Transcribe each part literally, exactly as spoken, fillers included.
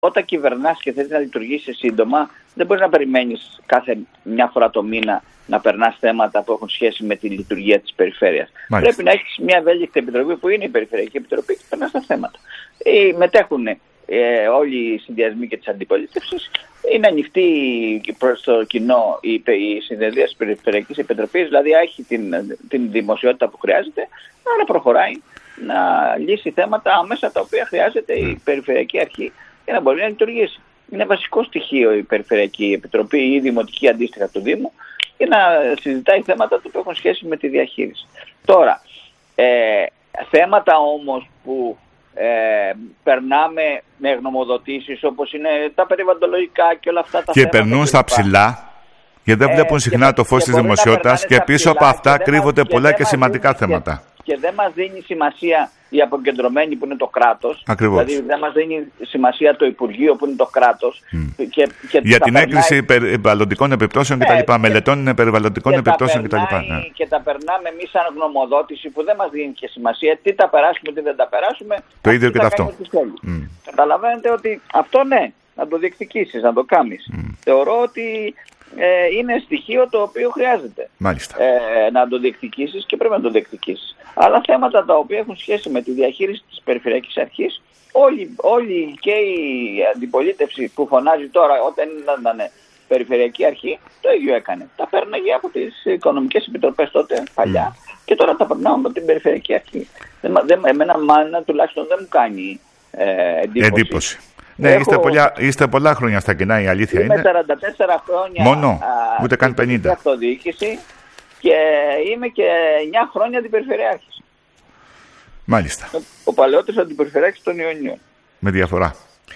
όταν κυβερνάς και θες να λειτουργήσεις σύντομα, δεν μπορείς να περιμένεις κάθε μια φορά το μήνα να περνάς θέματα που έχουν σχέση με τη λειτουργία της περιφέρειας. Μάλιστα. Πρέπει να έχεις μια ευέλικτη επιτροπή που είναι η Περιφερειακή Επιτροπή και περνάς τα θέματα. Ε, μετέχουν ε, όλοι οι συνδυασμοί και της αντιπολίτευσης. Είναι ανοιχτή προς το κοινό η, η συνεδρία της Περιφερειακής Επιτροπής, δηλαδή έχει την, την δημοσιότητα που χρειάζεται, άρα προχωράει να λύσει θέματα άμεσα τα οποία χρειάζεται η Περιφερειακή Αρχή για να μπορεί να λειτουργήσει. Είναι βασικό στοιχείο η Περιφερειακή Επιτροπή ή η Δημοτική αντίστοιχα του Δήμου για να συζητάει θέματα που έχουν σχέση με τη διαχείριση. Τώρα, ε, θέματα όμως που ε, περνάμε με γνωμοδοτήσεις όπως είναι τα περιβαλλοντολογικά και όλα αυτά τα και θέματα. Και περνούν στα ψηλά, γιατί δεν βλέπουν ε, συχνά και, το φως της δημοσιότητας και πίσω από αυτά κρύβονται πολλά και σημαντικά θέματα. Και δεν μας δίνει σημασία η αποκεντρωμένη που είναι το κράτος. Ακριβώς. Δηλαδή δεν μας δίνει σημασία το Υπουργείο που είναι το κράτος. Mm. Και, και για την έγκριση περνάει... περιβαλλοντικών επιπτώσεων ναι, κτλ. Μελετών περιβαλλοντικών και επιπτώσεων κτλ. Ναι. Και τα περνάμε εμείς σαν γνωμοδότηση που δεν μας δίνει και σημασία τι τα περάσουμε, τι δεν τα περάσουμε. Το ίδιο και τα αυτό. Mm. Καταλαβαίνετε ότι αυτό ναι, να το διεκδικήσεις, να το κάνεις. Mm. Θεωρώ ότι Ε, είναι στοιχείο το οποίο χρειάζεται ε, να το διεκδικήσεις και πρέπει να το διεκδικήσεις. Αλλά θέματα τα οποία έχουν σχέση με τη διαχείριση της Περιφερειακής Αρχής, όλοι, όλοι και η αντιπολίτευση που φωνάζει τώρα όταν ήταν Περιφερειακή Αρχή, το ίδιο έκανε. Τα παίρναγε από τις οικονομικές επιτροπές τότε παλιά mm. και τώρα τα περνάω από την Περιφερειακή Αρχή. Δεν, δεν, εμένα μάνα τουλάχιστον δεν μου κάνει ε, εντύπωση. εντύπωση. Ναι, Έχω... είστε, πολλά, είστε πολλά χρόνια στα κοινά, η αλήθεια είμαι είναι. Είμαι σαράντα τέσσερα χρόνια μόνο, α, ούτε καν πενήντα. Αυτοδιοίκηση και είμαι και εννιά χρόνια αντιπεριφερειάρχης. Μάλιστα. Ο, ο παλαιότερος αντιπεριφερειάρχης των Ιωνίων. Με διαφορά.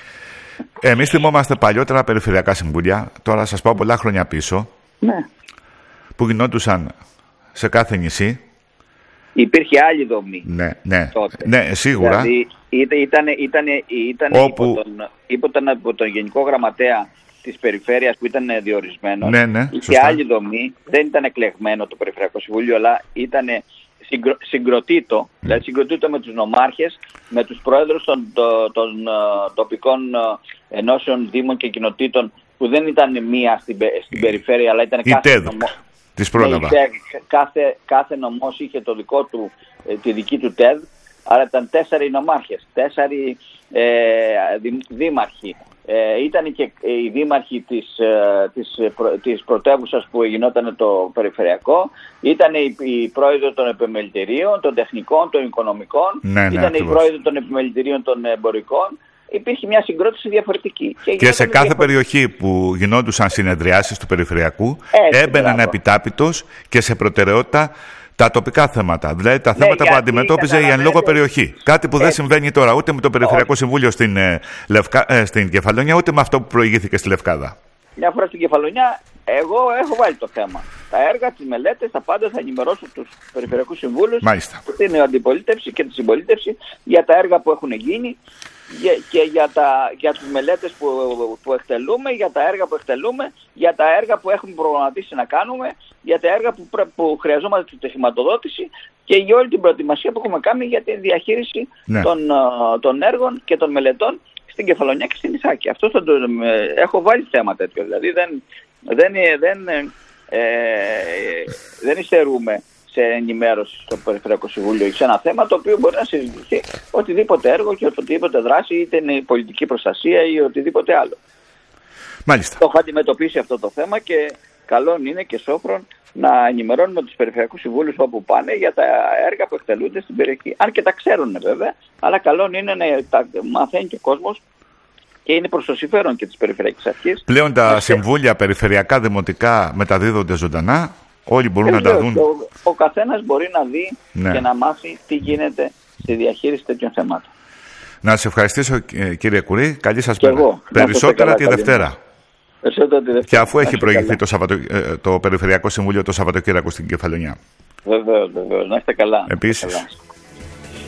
Εμείς θυμόμαστε παλιότερα περιφερειακά συμβούλια, τώρα σας πάω πολλά χρόνια πίσω, ναι. που γινόντουσαν σε κάθε νησί. Υπήρχε άλλη δομή. Ναι, ναι, τότε. ναι σίγουρα. Δηλαδή ήταν, ήταν, ήταν Όπου... υπό, τον, υπό, τον, υπό τον Γενικό Γραμματέα της Περιφέρειας που ήταν διορισμένος. Ναι, ναι, είχε άλλη δομή. Δεν ήταν εκλεγμένο το Περιφερειακό Συμβούλιο, αλλά ήταν συγκρο, συγκροτήτο. Mm. Δηλαδή συγκροτήτο με τους νομάρχες, με τους πρόεδρους των, των, των τοπικών ενώσεων, δήμων και κοινοτήτων που δεν ήταν μία στην, στην περιφέρεια, αλλά ήταν κάθε νομό. Της πρόλαβα. Ναι, κάθε, κάθε νομός είχε το δικό του, τη δική του ΤΕΔ, άρα ήταν τέσσερι νομάρχες, τέσσερι ε, δη, δήμαρχοι. Ε, ήταν και οι δήμαρχοι της, ε, της, προ, της πρωτεύουσας που γινόταν το περιφερειακό, ήταν οι, οι πρόεδροι των επιμελητηρίων, των τεχνικών, των οικονομικών, ναι, ναι, ήταν οι πρόεδροι των επιμελητηρίων των εμπορικών. Υπήρχε μια συγκρότηση διαφορετική. Και, και σε κάθε διαφορετική. περιοχή που γινόντουσαν συνεδριάσεις του περιφερειακού Έτσι, έμπαιναν επιτάπητος και σε προτεραιότητα τα τοπικά θέματα. Δηλαδή τα ναι, θέματα που αντιμετώπιζε η εν λόγω περιοχή. Κάτι που Έτσι. δεν συμβαίνει τώρα ούτε με το Περιφερειακό Όχι. Συμβούλιο στην, ε, Λευκα... ε, στην Κεφαλονιά, ούτε με αυτό που προηγήθηκε στη Λευκάδα. Μια φορά στην Κεφαλονιά, εγώ έχω βάλει το θέμα. Τα έργα, τις μελέτες, τα πάντα θα ενημερώσω τους Περιφερειακούς Συμβούλους, που είναι η αντιπολίτευση και τη συμπολίτευση, για τα έργα που έχουν γίνει και για, τα, για τις μελέτες που, που εκτελούμε, για τα έργα που εκτελούμε, για τα έργα που έχουμε προγραμματίσει να κάνουμε, για τα έργα που, που χρειαζόμαστε τη χρηματοδότηση και για όλη την προετοιμασία που έχουμε κάνει για τη διαχείριση ναι. των, των έργων και των μελετών στην Κεφαλονιά και στην Ισάκη. Αυτό θα το, έχω βάλει θέμα τέτοιο, δηλαδή δεν, δεν, δεν, ε, δεν υστερούμε σε ενημέρωση στο Περιφερειακό Συμβούλιο σε ένα θέμα το οποίο μπορεί να συζητηθεί οτιδήποτε έργο και οτιδήποτε δράση, είτε είναι η πολιτική προστασία ή οτιδήποτε άλλο. Μάλιστα. Το έχω αντιμετωπίσει αυτό το θέμα και καλό είναι και σόφρον να ενημερώνουμε τους Περιφερειακούς Συμβούλους όπου πάνε για τα έργα που εκτελούνται στην περιοχή. Αν και τα ξέρουν βέβαια, αλλά καλό είναι να τα μαθαίνει και ο κόσμος και είναι προς το συμφέρον και της Περιφερειακής Αρχής. Πλέον τα συμβούλια περιφερειακά δημοτικά μεταδίδονται ζωντανά. Όλοι μπορούν ε, να τα δουν. Ο, ο καθένας μπορεί να δει ναι. και να μάθει τι γίνεται στη διαχείριση τέτοιων θεμάτων. Να σε ευχαριστήσω κύριε Κουρί. Καλή σας μέρα. Περισσότερα τη Δευτέρα. Περισσότερα τη Δευτέρα. Και αφού έχει προηγηθεί το, Σαββατο, το Περιφερειακό Συμβούλιο το Σαββατοκύριακο στην Κεφαλονιά. Βεβαίως, βεβαίως. Να είστε καλά. Επίσης.